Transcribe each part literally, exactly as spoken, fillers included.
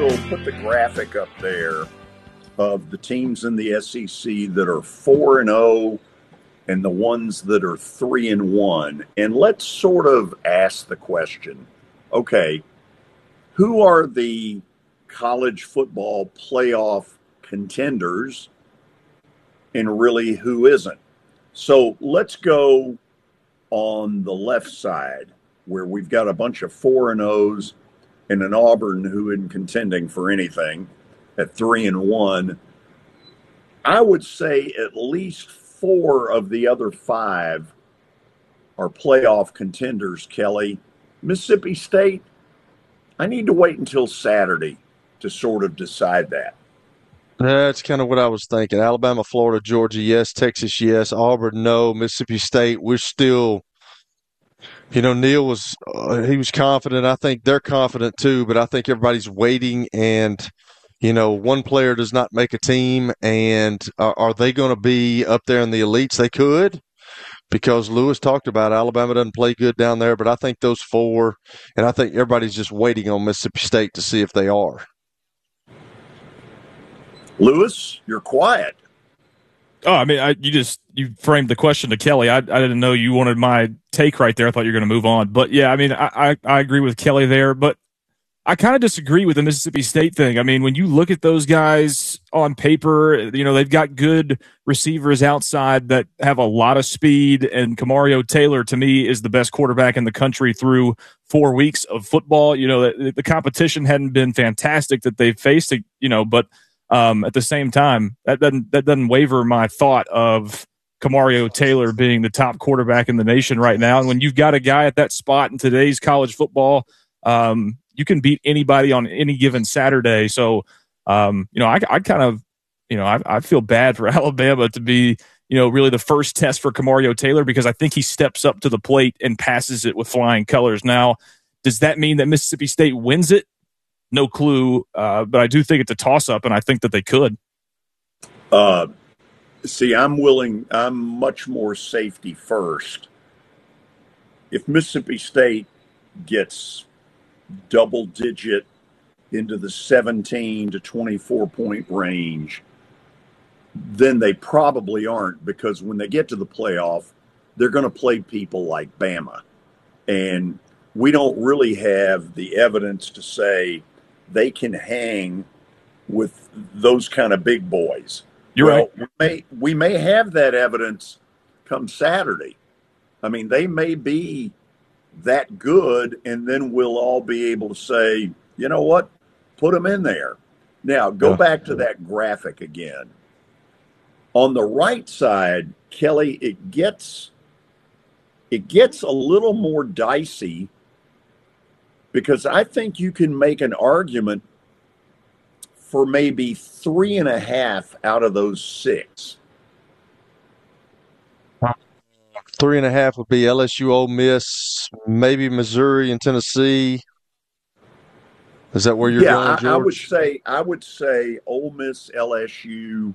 will put the graphic up there of the teams in the S E C that are four and oh and the ones that are three and one. And let's sort of ask the question, okay, who are the college football playoff contenders and really who isn't? So let's go on the left side where we've got a bunch of four and ohs and an Auburn who isn't contending for anything at three and one. I would say at least four of the other five are playoff contenders, Kelly. Mississippi State, I need to wait until Saturday to sort of decide that. That's kind of what I was thinking. Alabama, Florida, Georgia, yes. Texas, yes. Auburn, no. Mississippi State, we're still, you know, Neil was, uh, he was confident. I think they're confident too, but I think everybody's waiting. And, you know, one player does not make a team. And uh, are they going to be up there in the elites? They could, because Lewis talked about Alabama doesn't play good down there. But I think those four, and I think everybody's just waiting on Mississippi State to see if they are. Lewis, you're quiet. Oh, I mean, I, you just you framed the question to Kelly. I, I didn't know you wanted my take right there. I thought you were going to move on. But, yeah, I mean, I, I, I agree with Kelly there. But I kind of disagree with the Mississippi State thing. I mean, when you look at those guys on paper, you know, they've got good receivers outside that have a lot of speed. And Kamario Taylor, to me, is the best quarterback in the country through four weeks of football. You know, the, the competition hadn't been fantastic that they've faced, you know, but – Um, at the same time, that doesn't that doesn't waver my thought of Kamario Taylor being the top quarterback in the nation right now. And when you've got a guy at that spot in today's college football, um, you can beat anybody on any given Saturday. So, um, you know, I, I kind of, you know, I, I feel bad for Alabama to be, you know, really the first test for Kamario Taylor, because I think he steps up to the plate and passes it with flying colors. Now, does that mean that Mississippi State wins it? No clue, uh, but I do think it's a toss-up, and I think that they could. Uh, see, I'm willing, I'm much more safety first. If Mississippi State gets double-digit into the seventeen to twenty-four point range, then they probably aren't, because when they get to the playoff, they're going to play people like Bama. And we don't really have the evidence to say they can hang with those kind of big boys. You're well, right. We may, we may have that evidence come Saturday. I mean, they may be that good, and then we'll all be able to say, you know what, put them in there. Now, go Yeah. back to that graphic again. On the right side, Kelly, it gets it gets a little more dicey, because I think you can make an argument for maybe three and a half out of those six. Three and a half would be L S U, Ole Miss, maybe Missouri and Tennessee. Is that where you're yeah, going, George? I, I would say I would say Ole Miss, L S U,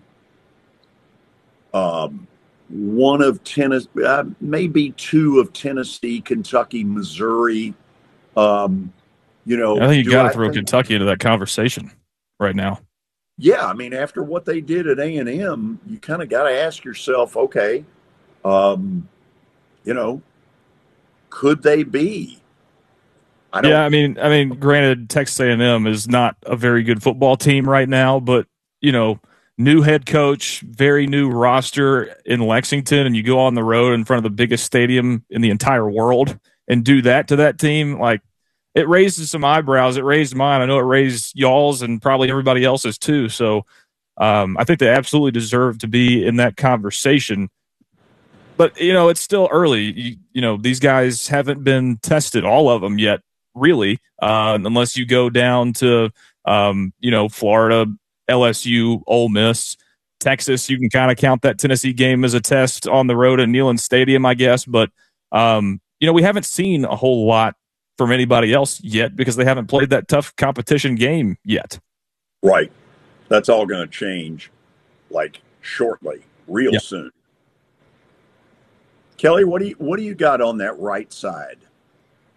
um, one of Tennessee, uh, maybe two of Tennessee, Kentucky, Missouri. Um, you know, I think you got to throw think, Kentucky into that conversation right now. Yeah, I mean, after what they did at A and M, you kind of got to ask yourself, okay, um, you know, could they be? I don't, yeah, I mean, I mean, granted, Texas A and M is not a very good football team right now, but you know, new head coach, very new roster in Lexington, and you go on the road in front of the biggest stadium in the entire world and do that to that team, like, it raises some eyebrows. It raised mine. I know it raised y'all's and probably everybody else's too. So um, I think they absolutely deserve to be in that conversation. But, you know, it's still early. You, you know, these guys haven't been tested, all of them yet, really, uh, unless you go down to, um, you know, Florida, L S U, Ole Miss, Texas. You can kind of count that Tennessee game as a test on the road at Neyland Stadium, I guess. But, um, you know, we haven't seen a whole lot from anybody else yet because they haven't played that tough competition game yet. Right. That's all going to change, like, shortly, real yeah. soon. Kelly, what do you what do you got on that right side?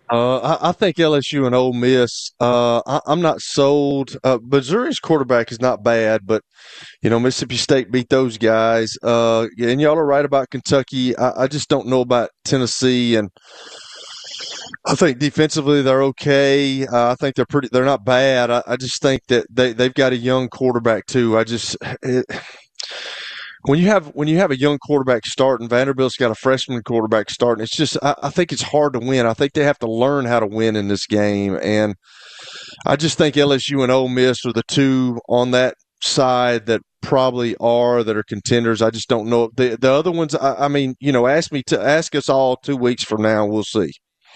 Uh, I, I think L S U and Ole Miss. Uh, I, I'm not sold. Uh, Missouri's quarterback is not bad, but you know Mississippi State beat those guys. Uh, and y'all are right about Kentucky. I, I just don't know about Tennessee, and I think defensively they're okay. Uh, I think they're pretty. They're not bad. I, I just think that they they've got a young quarterback too. I just. It, When you have when you have a young quarterback starting, Vanderbilt's got a freshman quarterback starting. It's just I, I think it's hard to win. I think they have to learn how to win in this game, and I just think L S U and Ole Miss are the two on that side that probably are that are contenders. I just don't know the the other ones. I, I mean, you know, ask me to ask us all two weeks from now. We'll see.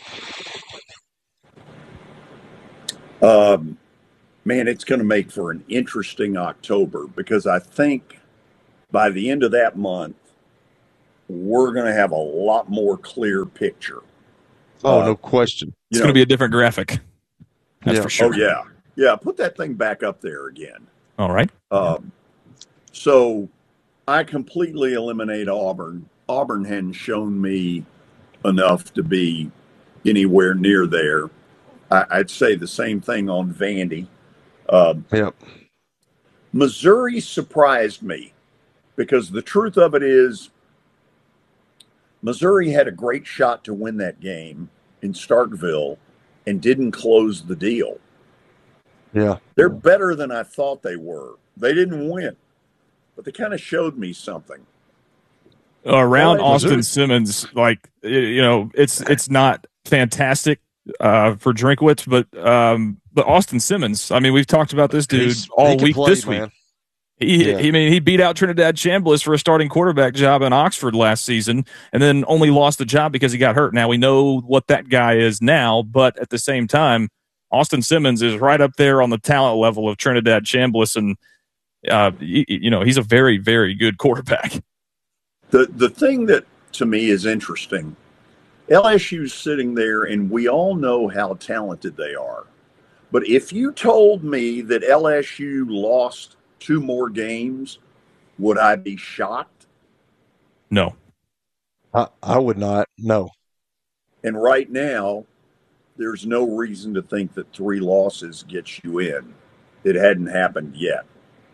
Um, man, it's going to make for an interesting October because I think by the end of that month, we're going to have a lot more clear picture. Oh, uh, no question. It's going to be a different graphic. That's yeah. for sure. Oh, yeah. Yeah, put that thing back up there again. All right. Um, so I completely eliminate Auburn. Auburn hadn't shown me enough to be anywhere near there. I, I'd say the same thing on Vandy. Um, yep. Missouri surprised me. Because the truth of it is, Missouri had a great shot to win that game in Starkville and didn't close the deal. Yeah. They're better than I thought they were. They didn't win, but they kind of showed me something. Uh, around Well, Austin Missouri. Simmons, like, you know, it's it's not fantastic uh, for Drinkwitz, but um, but Austin Simmons, I mean, we've talked about this dude He's, all he can week play, this man. week. He, Yeah. he, I mean, he beat out Trinidad Chambliss for a starting quarterback job in Oxford last season, and then only lost the job because he got hurt. Now we know what that guy is now, but at the same time, Austin Simmons is right up there on the talent level of Trinidad Chambliss, and uh, you, you know he's a very, very good quarterback. The the thing that to me is interesting, L S U's sitting there, and we all know how talented they are. But if you told me that L S U lost two more games, would I be shocked? No. I, I would not. No. And right now, there's no reason to think that three losses gets you in. It hadn't happened yet.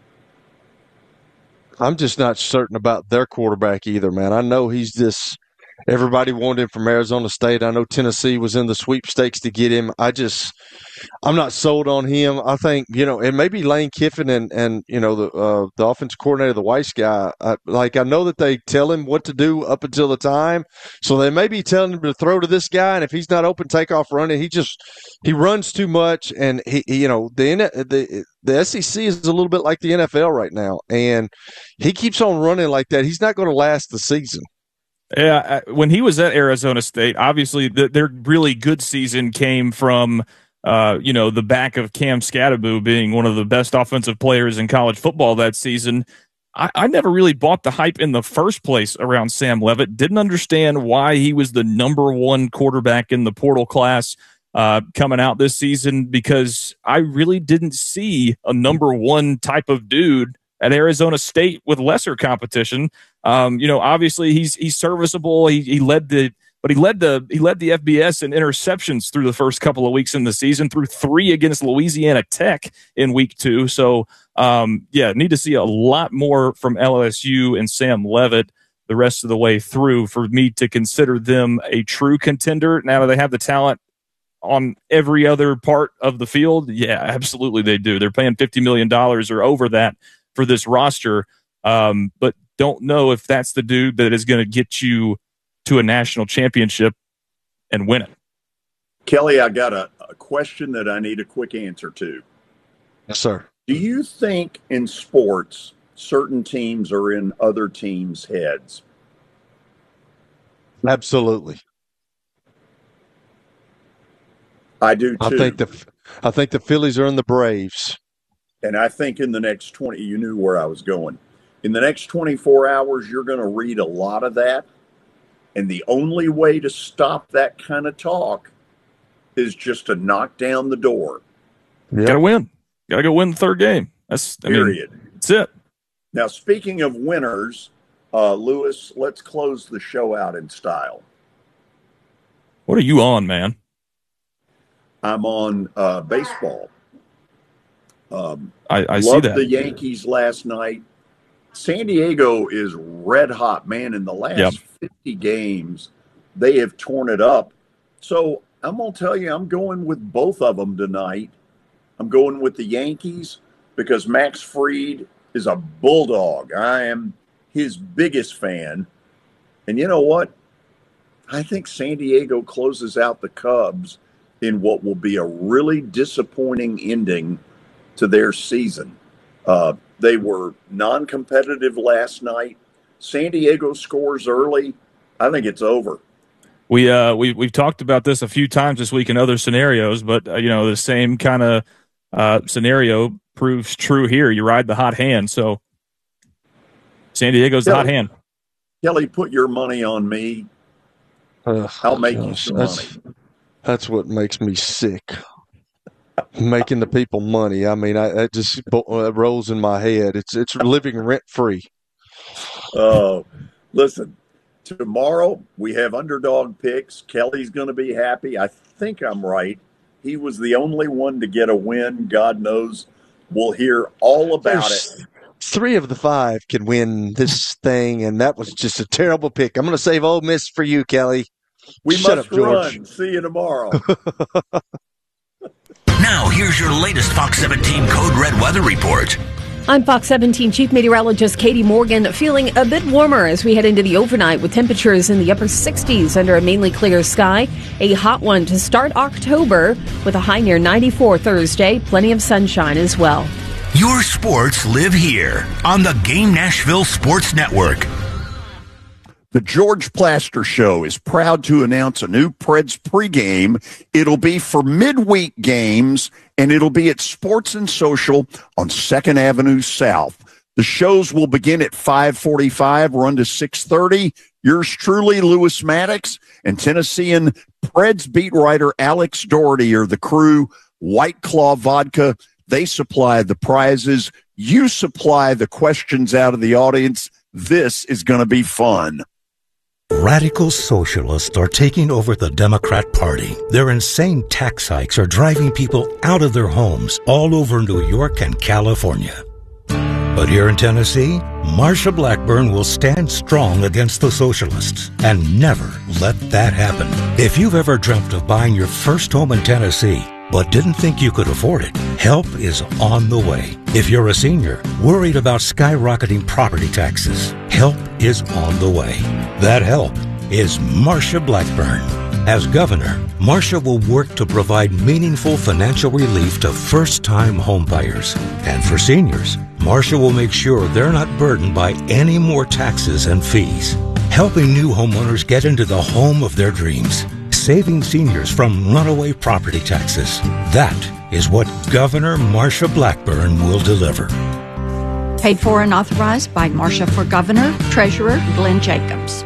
I'm just not certain about their quarterback either, man. I know he's this. Everybody wanted him from Arizona State. I know Tennessee was in the sweepstakes to get him. I just, I'm not sold on him. I think, you know, and maybe Lane Kiffin and, and you know, the uh, the offensive coordinator, the Weiss guy, I, like I know that they tell him what to do up until the time. So they may be telling him to throw to this guy, and if he's not open, take off running. He just, he runs too much, and he, he you know, the, the, the S E C is a little bit like the N F L right now, and he keeps on running like that. He's not going to last the season. Yeah, when he was at Arizona State, obviously the, their really good season came from, uh, you know, the back of Cam Scatterbo being one of the best offensive players in college football that season. I, I never really bought the hype in the first place around Sam Leavitt. Didn't understand why he was the number one quarterback in the portal class uh, coming out this season, because I really didn't see a number one type of dude at Arizona State with lesser competition. Um, you know, obviously he's he's serviceable. He he led the but he led the he led the F B S in interceptions through the first couple of weeks in the season, through three against Louisiana Tech in week two. So um, yeah, need to see a lot more from L S U and Sam Leavitt the rest of the way through for me to consider them a true contender. Now, do they have the talent on every other part of the field? Yeah, absolutely they do. They're paying fifty million dollars or over that for this roster, um, but don't know if that's the dude that is going to get you to a national championship and win it. Kelly, I got a, a question that I need a quick answer to. Yes, sir. Do you think in sports certain teams are in other teams' heads? Absolutely. I do too. I think the I think the Phillies are in the Braves. And I think in the next twenty, you knew where I was going. In the next twenty-four hours, you're going to read a lot of that. And the only way to stop that kind of talk is just to knock down the door. Yep. Got to win. Got to go win the third game. That's I Period. Mean, that's it. Now, speaking of winners, uh, Lewis, let's close the show out in style. What are you on, man? I'm on uh, baseball. Um, I, I loved see that. the Yankees last night. San Diego is red hot, man. In the last yep. fifty games, they have torn it up. So I'm going to tell you, I'm going with both of them tonight. I'm going with the Yankees because Max Fried is a bulldog. I am his biggest fan. And you know what? I think San Diego closes out the Cubs in what will be a really disappointing ending to their season. Uh, they were non-competitive last night. San Diego scores early. I think it's over. We uh we we've talked about this a few times this week in other scenarios, but uh, you know the same kind of uh, scenario proves true here. You ride the hot hand, so San Diego's Kelly, the hot hand. Kelly, put your money on me. Ugh, I'll make gosh, you some that's, money. That's what makes me sick. Making the people money. I mean, I it just uh, rolls in my head. It's it's living rent free. Oh, listen. Tomorrow we have underdog picks. Kelly's going to be happy. I think I'm right. He was the only one to get a win. God knows we'll hear all about There's it. Three of the five can win this thing, and that was just a terrible pick. I'm going to save Ole Miss for you, Kelly. We Shut must up, George. run. See you tomorrow. Now, here's your latest Fox seventeen Code Red weather report. I'm Fox seventeen Chief Meteorologist Katie Morgan, feeling a bit warmer as we head into the overnight with temperatures in the upper sixties under a mainly clear sky. A hot one to start October with a high near ninety-four Thursday. Plenty of sunshine as well. Your sports live here on the Game Nashville Sports Network. The George Plaster Show is proud to announce a new Preds pregame. It'll be for midweek games, and it'll be at Sports and Social on second Avenue South. The shows will begin at five forty-five, run to six thirty. Yours truly, Lewis Maddox, and Tennessean Preds beat writer Alex Doherty are the crew. White Claw Vodka, they supply the prizes. You supply the questions out of the audience. This is going to be fun. Radical socialists are taking over the Democrat Party. Their insane tax hikes are driving people out of their homes all over New York and California. But here in Tennessee, Marsha Blackburn will stand strong against the socialists and never let that happen. If you've ever dreamt of buying your first home in Tennessee, but didn't think you could afford it, help is on the way. If you're a senior, worried about skyrocketing property taxes, help is on the way. That help is Marsha Blackburn. As governor, Marsha will work to provide meaningful financial relief to first-time homebuyers. And for seniors, Marsha will make sure they're not burdened by any more taxes and fees, helping new homeowners get into the home of their dreams, saving seniors from runaway property taxes. That is what Governor Marsha Blackburn will deliver. Paid for and authorized by Marsha for Governor, Treasurer Glenn Jacobs.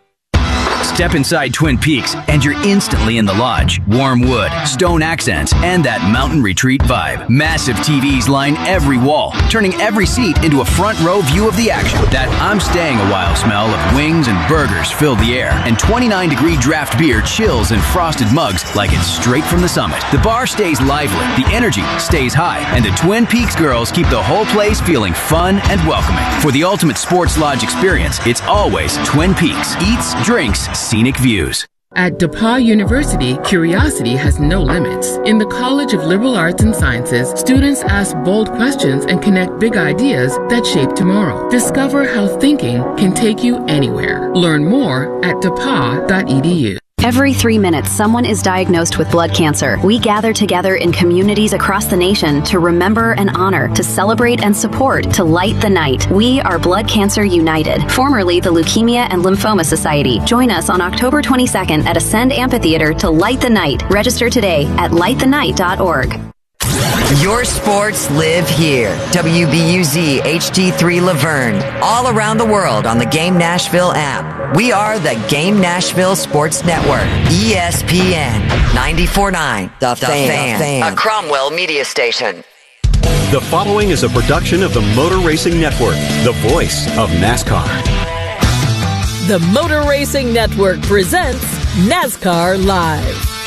Step inside Twin Peaks and you're instantly in the lodge. Warm wood, stone accents, and that mountain retreat vibe. Massive T Vs line every wall, turning every seat into a front row view of the action. That I'm staying a while smell of wings and burgers fill the air, and twenty-nine degree draft beer chills in frosted mugs like it's straight from the summit. The bar stays lively, the energy stays high, and the Twin Peaks girls keep the whole place feeling fun and welcoming. For the ultimate sports lodge experience, it's always Twin Peaks. Eats, drinks, scenic views. At DePauw University, curiosity has no limits. In the College of Liberal Arts and Sciences, students ask bold questions and connect big ideas that shape tomorrow. Discover how thinking can take you anywhere. Learn more at depaw dot e d u. Every three minutes, someone is diagnosed with blood cancer. We gather together in communities across the nation to remember and honor, to celebrate and support, to light the night. We are Blood Cancer United, formerly the Leukemia and Lymphoma Society. Join us on October twenty-second at Ascend Amphitheater to light the night. Register today at light the night dot org. Your sports live here. W B U Z H D three Laverne. All around the world on the Game Nashville app. We are the Game Nashville Sports Network. E S P N ninety-four point nine. The, the fan. fan. A Cromwell media station. The following is a production of the Motor Racing Network, the voice of NASCAR. The Motor Racing Network presents NASCAR Live.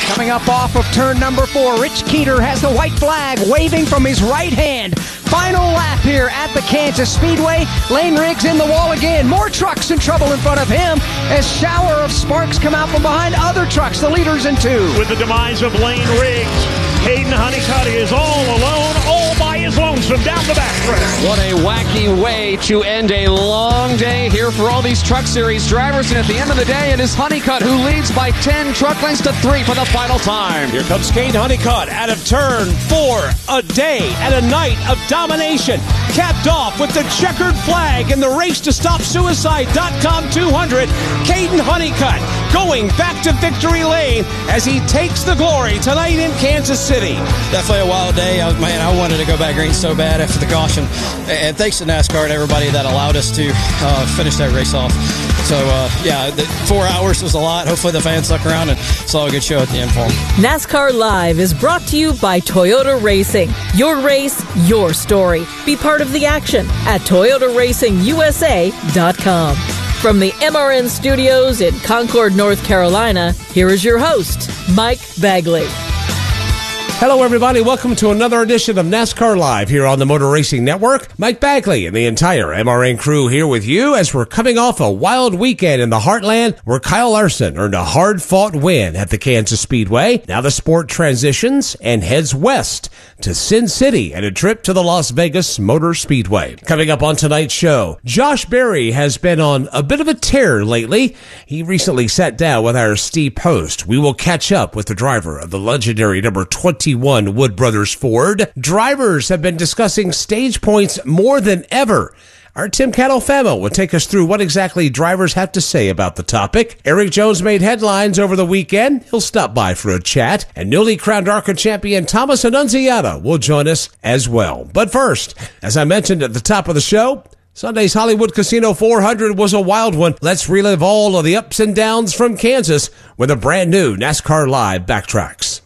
Coming up off of turn number four, Rich Keeter has the white flag waving from his right hand. Final lap here at the Kansas Speedway. Lane Riggs in the wall again. More trucks in trouble in front of him as shower of sparks come out from behind other trucks. The leaders in two. With the demise of Lane Riggs, Caden Honeycutt is all alone, all by his lonesome down the backstretch. What a wacky way to end a long day here for all these Truck Series drivers. And at the end of the day, it is Honeycutt who leads by ten truck lengths to three for the final time. Here comes Caden Honeycutt out of turn four. A day and a night of domination, capped off with the checkered flag in the race to stop suicide dot com two hundred. Caden Honeycutt going back to victory lane as he takes the glory tonight in Kansas City. Definitely a wild day. I, man, I wanted to go back green so bad after the caution. And thanks to NASCAR and everybody that allowed us to uh, finish that race off. So, uh, yeah, the four hours was a lot. Hopefully the fans stuck around and saw a good show at the end for them. NASCAR Live is brought to you by Toyota Racing. Your race, your story. Be part of the action at Toyota Racing U S A dot com. From the M R N studios in Concord, North Carolina, here is your host, Mike Bagley. Hello, everybody. Welcome to another edition of NASCAR Live here on the Motor Racing Network. Mike Bagley and the entire M R N crew here with you as we're coming off a wild weekend in the Heartland where Kyle Larson earned a hard-fought win at the Kansas Speedway. Now the sport transitions and heads west to Sin City and a trip to the Las Vegas Motor Speedway. Coming up on tonight's show, Josh Berry has been on a bit of a tear lately. He recently sat down with our Steve Post. We will catch up with the driver of the legendary number twenty-one Wood Brothers Ford. Drivers have been discussing stage points more than ever. Our Tim Catalfamo will take us through what exactly drivers have to say about the topic. Eric Jones made headlines over the weekend. He'll stop by for a chat. And newly crowned ARCA champion Thomas Annunziata will join us as well. But first, as I mentioned at the top of the show, Sunday's Hollywood Casino four hundred was a wild one. Let's relive all of the ups and downs from Kansas with a brand new NASCAR Live backtracks.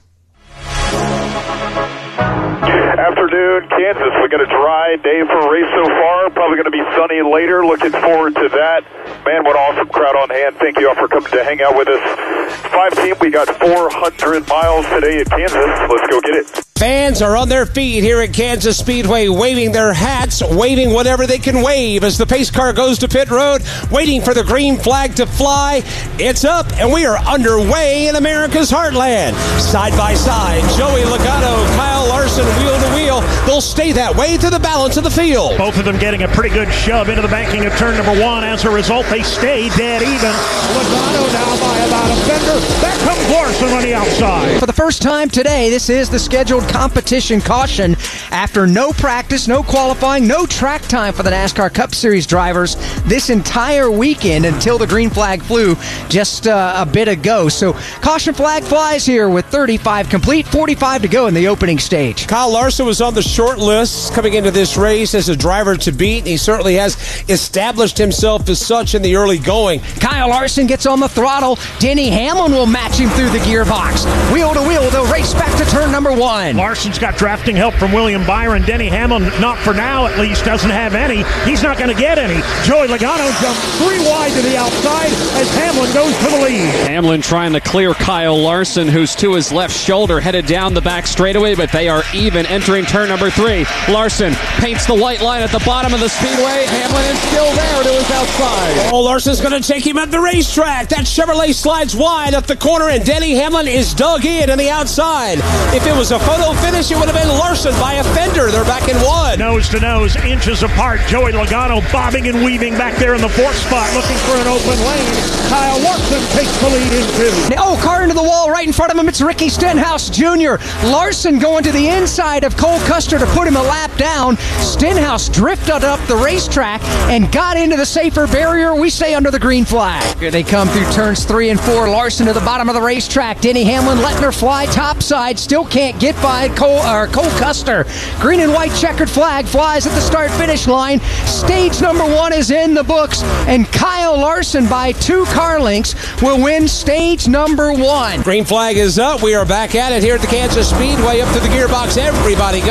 Afternoon, Kansas. We got a dry day for a race so far. Probably going to be sunny later. Looking forward to that. Man, what awesome crowd on hand. Thank you all for coming to hang out with us. Five team, we got four hundred miles today at Kansas. Let's go get it. Fans are on their feet here at Kansas Speedway, waving their hats, waving whatever they can wave as the pace car goes to pit road, waiting for the green flag to fly. It's up, and we are underway in America's heartland. Side by side, Joey Logano, Kyle Larson, wheel to wheel. They'll stay that way through the balance of the field. Both of them getting a pretty good shove into the banking of turn number one. As a result, they stay dead even. Logano now by about a fender. There comes Larson on the outside. For the first time today, this is the scheduled competition caution after no practice, no qualifying, no track time for the NASCAR Cup Series drivers this entire weekend until the green flag flew just uh, a bit ago. So caution flag flies here with thirty-five complete, forty-five to go in the opening stage. Kyle Larson was on the short list coming into this race as a driver to beat. He certainly has established himself as such in the early going. Kyle Larson gets on the throttle. Denny Hamlin will match him through the gearbox. Wheel to wheel, they'll race back to turn number one. Larson's got drafting help from William Byron. Denny Hamlin, not for now at least, doesn't have any. He's not going to get any. Joey Logano jumps three wide to the outside as Hamlin goes to the lead. Hamlin trying to clear Kyle Larson, who's to his left shoulder, headed down the back straightaway, but they are even entering turn number three. Larson paints the white line at the bottom of the speedway. Hamlin is still there to his outside. Oh, Larson's going to take him at the racetrack. That Chevrolet slides wide up the corner, and Denny Hamlin is dug in on the outside. If it was a photo finish, it would have been Larson by a fender. They're back in one. Nose to nose, inches apart. Joey Logano bobbing and weaving back there in the fourth spot, looking for an open lane. Kyle Larson takes the lead in two. Oh, car into the wall right in front of him. It's Ricky Stenhouse Junior Larson going to the inside of Cole Custer to put him a lap down. Stenhouse drifted up the racetrack and got into the safer barrier. We stay under the green flag. Here they come through turns three and four. Larson to the bottom of the racetrack. Denny Hamlin letting her fly topside. Still can't get by Cole, or Cole Custer. Green and white checkered flag flies at the start-finish line. Stage number one is in the books, and Kyle Larson by two car lengths will win stage number one. Green flag is up. We are back at it here at the Kansas Speedway. Up to the gearbox, everybody goes.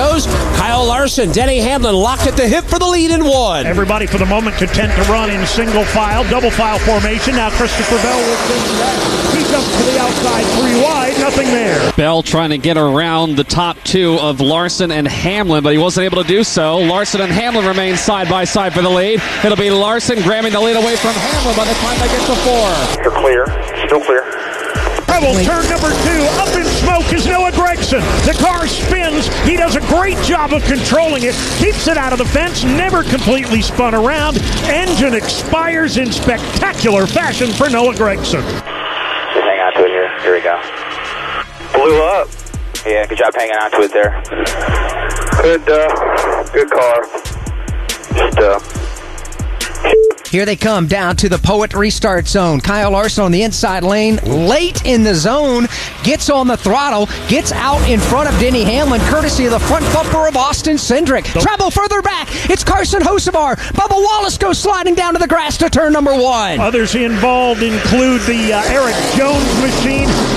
Kyle Larson, Denny Hamlin locked at the hip for the lead in one. Everybody for the moment content to run in single file, double file formation. Now Christopher Bell will finish that. He jumps to the outside, three wide, nothing there. Bell trying to get around the top two of Larson and Hamlin, but he wasn't able to do so. Larson and Hamlin remain side by side for the lead. It'll be Larson grabbing the lead away from Hamlin by the time they get to four. You're clear. Still clear. Rebel turn number two. Up in smoke is Noah Gregson. The car spins. He does a great job of controlling it. Keeps it out of the fence. Never completely spun around. Engine expires in spectacular fashion for Noah Gregson. Just hang on to it here. Here we go. Blew up. Yeah, good job hanging on to it there. Good, uh, good car. Just, uh... Here they come down to the Poet restart zone. Kyle Larson on the inside lane, late in the zone, gets on the throttle, gets out in front of Denny Hamlin, courtesy of the front bumper of Austin Cindric. Travel further back, it's Carson Hocevar. Bubba Wallace goes sliding down to the grass to turn number one. Others involved include the uh, Eric Jones machine.